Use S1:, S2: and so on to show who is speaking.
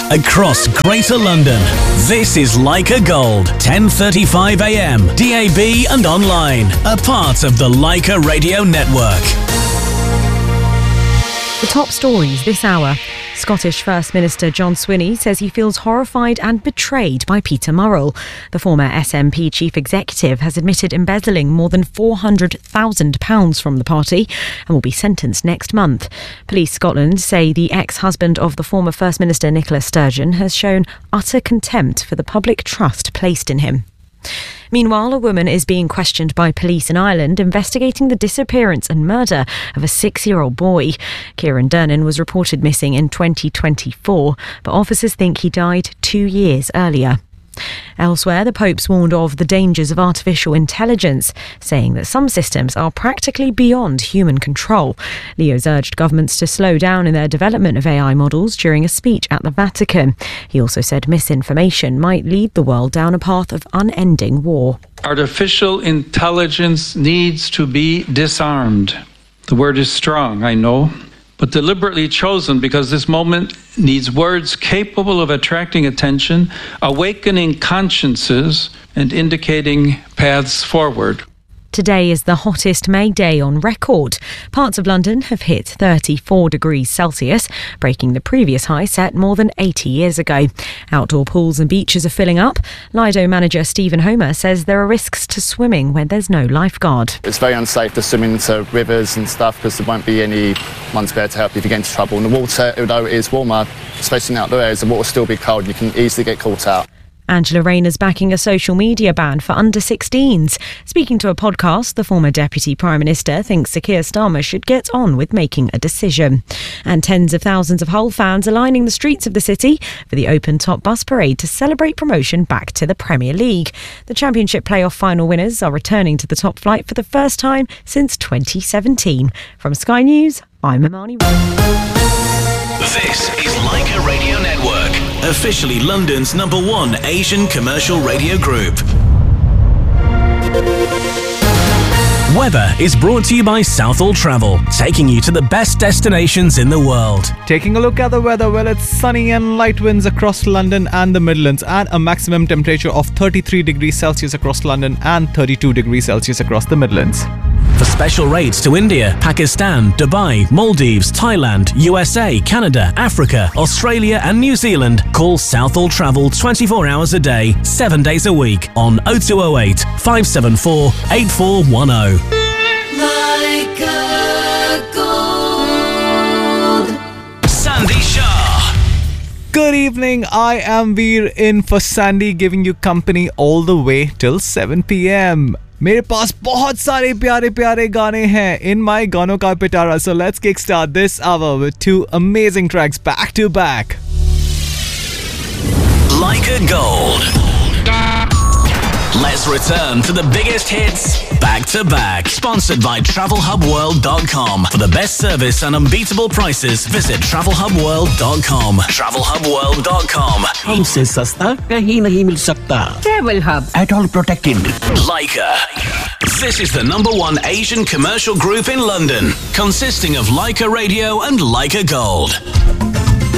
S1: across Greater London. This is Leica Gold, 10:35 a.m, DAB and online. A part of the Leica Radio Network.
S2: The top stories this hour. Scottish First Minister John Swinney says he feels horrified and betrayed by Peter Murrell. The former SNP chief executive has admitted embezzling more than £400,000 from the party and will be sentenced next month. Police Scotland say the ex-husband of the former First Minister Nicola Sturgeon has shown utter contempt for the public trust placed in him. Meanwhile, a woman is being questioned by police in Ireland investigating the disappearance and murder of a 6-year-old boy. Kieran Dernan was reported missing in 2024, but officers think he died 2 years earlier. Elsewhere, the Pope's warned of the dangers of artificial intelligence, saying that some systems are practically beyond human control. Leo's urged governments to slow down in their development of AI models during a speech at the Vatican. He also said misinformation might lead the world down a path of unending war.
S3: Artificial intelligence needs to be disarmed. The word is strong, I know, but deliberately chosen because this moment needs words capable of attracting attention, awakening consciences, and indicating paths forward.
S2: Today is the hottest May day on record. Parts of London have hit 34 degrees Celsius, breaking the previous high set more than 80 years ago. Outdoor pools and beaches are filling up. Lido manager Stephen Homer says there are risks to swimming when there's no lifeguard.
S4: It's very unsafe to swim into rivers and stuff because there won't be anyone there to help you if you get into trouble. And the water, although it is warmer, especially in outdoor areas, the water will still be cold and you can easily get caught out.
S2: Angela Rayner's backing a social media ban for under-16s. Speaking to a podcast, the former Deputy Prime Minister thinks Sir Keir Starmer should get on with making a decision. And tens of thousands of Hull fans are lining the streets of the city for the open top bus parade to celebrate promotion back to the Premier League. The Championship playoff final winners are returning to the top flight for the first time since 2017. From Sky News, I'm Imani.
S1: This is Leica Radio Network, officially London's #1 Asian commercial radio group. Weather is brought to you by Southall Travel, taking you to the best destinations in the world.
S5: Taking a look at the weather, well, it's sunny and light winds across London and the Midlands, and a maximum temperature of 33 degrees Celsius across London and 32 degrees Celsius across the Midlands.
S1: For special rates to India, Pakistan, Dubai, Maldives, Thailand, USA, Canada, Africa, Australia and New Zealand, call Southall Travel 24 hours a day, 7 days a week on 0208 574 8410.
S6: Leica Gold.
S1: Sandy Shah.
S5: Good evening, I am Veer in for Sandy, giving you company all the way till 7 p.m. मेरे पास बहुत सारे प्यारे प्यारे गाने हैं in my गानों का पिटारा, so let's kickstart this hour with 2 amazing tracks back to back.
S1: Leica Gold. Let's return to the biggest hits back to back. Sponsored by TravelHubWorld.com. For the best service and unbeatable prices, visit TravelHubWorld.com. TravelHubWorld.com.
S7: हमसे सस्ता कहीं नहीं मिल सकता. Travel Hub. At all protected.
S1: Leica. This is the #1 Asian commercial group in London, consisting of Leica Radio and Leica Gold.